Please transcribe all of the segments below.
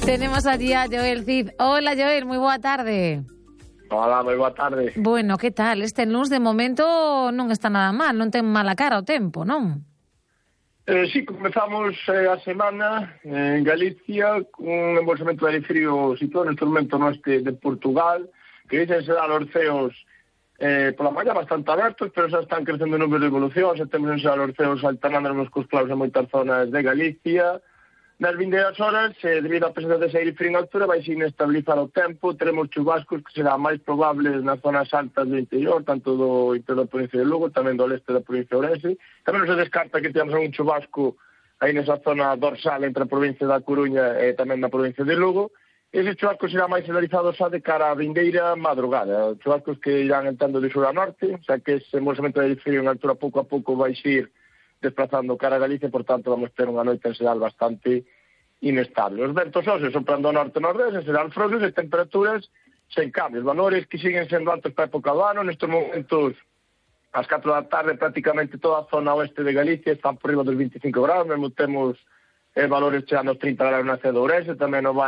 Tenemos allí a Joel Cid. Hola, Joel, moi boa tarde. Hola, moi boa tarde. Bueno, que tal? Este luns de momento non está nada mal, non ten mala cara o tempo, non? Sí, comezamos a semana en Galicia con un embolsamento de aire frío situado neste momento no este de Portugal, que dicen será los ceos pola mañá bastante abertos, pero xa están crecendo números de evolución, xa temos en xa los ceos alternándonos cos clavos en moitas zonas de Galicia. Nas vindeiras horas, debido á presenza de aire frío en altura, vai se inestabilizar o tempo, teremos chubascos que serán máis probables nas zonas altas do interior, tanto do interior da provincia de Lugo, tamén do leste da provincia de Ourense. Tamén non se descarta que temos un chubasco aí nesa zona dorsal entre a provincia da Coruña e tamén na provincia de Lugo. Ese chubasco será máis generalizado xa de cara á vindeira madrugada. Chubascos que irán entrando de sur a norte, xa que ese embolsamento de aire frío en altura pouco a pouco vai ir desplazando cara a Galicia, por tanto vamos ter unha noite en xeral bastante inestable. Os ventos hoxe soprando ao norte-nordeste serán frouxos e temperaturas sen cambios. Valores que siguen sendo altos para a época do ano. Nestes momentos, ás 4 da tarde, prácticamente toda a zona oeste de Galicia está por riba dos 25 graus. Mesmo temos valores chegando aos 30 graus na cidade de Ourense, tamén no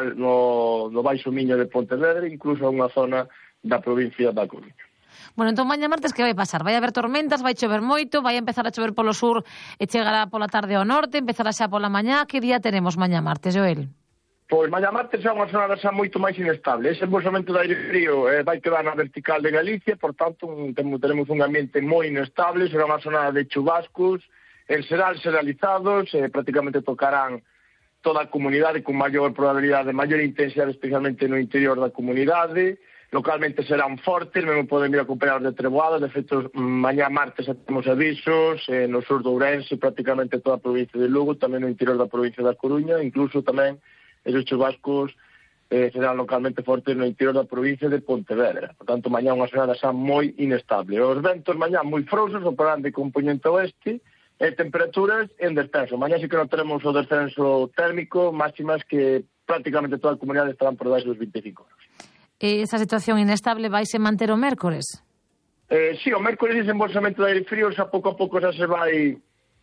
Baixo Miño de Pontevedra, incluso unha zona da provincia da Coruña. Bueno, entón mañá martes que vai pasar? Vai haber tormentas, vai chover moito, vai empezar a chover polo sur e chegará pola tarde ao norte, empezará xa pola mañá. Que día tenemos mañá martes, Joel? Pois mañá martes é unha jornada xa moito máis inestable. Ese embolsamento de aire frío vai quedar na vertical de Galicia, por tanto teremos un ambiente moi inestable, será unha jornada de chubascos, en xeral xeralizados, prácticamente tocarán toda a comunidade con maior probabilidade, maior intensidade, especialmente no interior da comunidade. Localmente serán fortes, mesmo poden vir acompañados de treboadas. De feito, mañá martes temos avisos no sur de Ourense, prácticamente toda a provincia de Lugo, tamén no interior da provincia da Coruña, incluso tamén esos chubascos serán localmente fortes no interior da provincia de Pontevedra. Por tanto, mañá unha xornada xa moi inestable. Os ventos mañá moi frouxos, operando de componente oeste, e temperaturas en descenso. Mañá sí que non teremos o descenso térmico, máximas que prácticamente toda a comunidade estarán por debaixo dos 25 graus. Esa situación inestable vaise manter o mércores? Sí, o mércores ese embolsamento de aire frío xa pouco a pouco xa se vai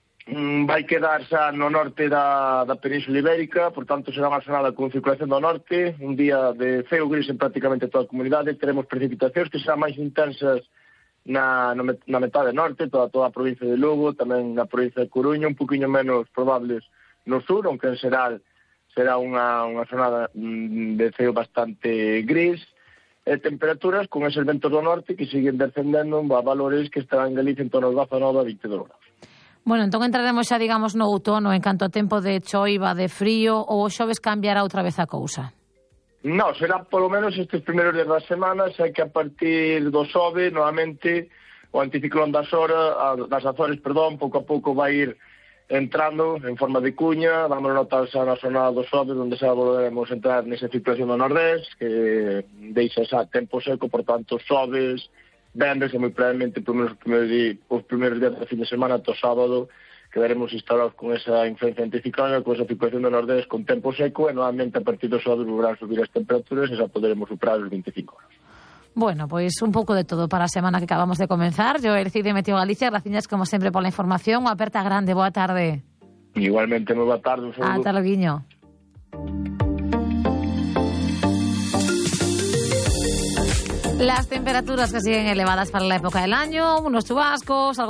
quedar xa no norte da Península Ibérica, por tanto será unha xornada con circulación do norte, un día de ceo gris en prácticamente toda a comunidade. Teremos precipitacións que serán máis intensas na metade norte, toda a provincia de Lugo, tamén na provincia de Coruña, un poquinho menos probables no sur, aunque en xeral será unha jornada de ceo bastante gris, e temperaturas con eses ventos do norte que siguen descendendo a valores que estarán en Galicia en torno aos 19 a 22 graus. Bueno, entón entraremos xa, digamos, no outono en canto a tempo de choiva, de frío, ou o xoves cambiará outra vez a cousa? Non, será polo menos estes primeiros días da semana, xa que a partir do xoves, novamente, o anticiclón das Azores, pouco a pouco vai ir entrando en forma de cuña. Vamos a notar xa na zona dos xoves, onde xa volvemos entrar nesa situación do nordés, que deixa xa tempo seco, por tanto, xoves, venres, e moi probablemente os primeiros días da fin de semana, ata o sábado, quedaremos instalados con esa influencia anticiclónica, con esa circulación do nordés con tempo seco, e normalmente a partir do xoves volverán a subir as temperaturas e xa poderemos superar os 25 graus. Bueno, pois un pouco de todo para a semana que acabamos de comenzar. Joel Cid de Meteo Galicia, graciñas como sempre pola información. Unha aperta grande, boa tarde. Igualmente, moi boa tarde. Un saludo. Ata loguiño. Las temperaturas que siguen elevadas para la época del año, unos chubascos, algo